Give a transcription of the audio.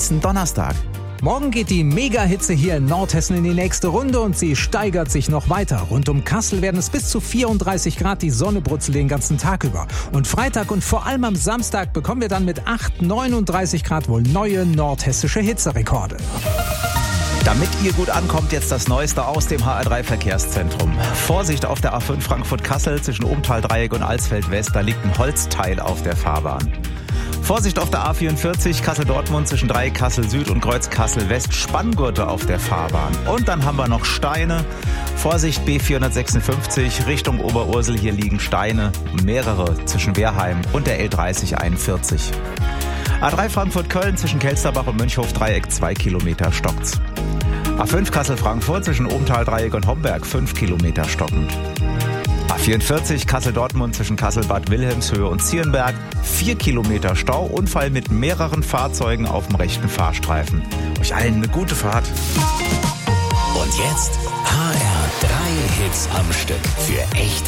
diesen Donnerstag. Morgen geht die Mega-Hitze hier in Nordhessen in die nächste Runde und sie steigert sich noch weiter. Rund um Kassel werden es bis zu 34 Grad, die Sonne brutzelt den ganzen Tag über. Und Freitag und vor allem am Samstag bekommen wir dann mit 39 Grad wohl neue nordhessische Hitzerekorde. Damit ihr gut ankommt, jetzt das Neueste aus dem HR3-Verkehrszentrum. Vorsicht auf der A5 Frankfurt-Kassel zwischen Obenthal-Dreieck und Alsfeld-West, da liegt ein Holzteil auf der Fahrbahn. Vorsicht auf der A44 Kassel-Dortmund zwischen Dreieck Kassel-Süd und Kreuz Kassel-West, Spanngurte auf der Fahrbahn. Und dann haben wir noch Steine. Vorsicht B456 Richtung Oberursel, hier liegen Steine, mehrere zwischen Wehrheim und der L3041. A3 Frankfurt-Köln zwischen Kelsterbach und Mönchhof-Dreieck 2 Kilometer stockt's. A5 Kassel-Frankfurt zwischen Obenthal-Dreieck und Homberg 5 Kilometer stockend. A44 Kassel-Dortmund zwischen Kassel-Bad Wilhelmshöhe und Zierenberg 4 Kilometer Stau, Unfall mit mehreren Fahrzeugen auf dem rechten Fahrstreifen. Euch allen eine gute Fahrt. Und jetzt HR3 Hits am Stück für echte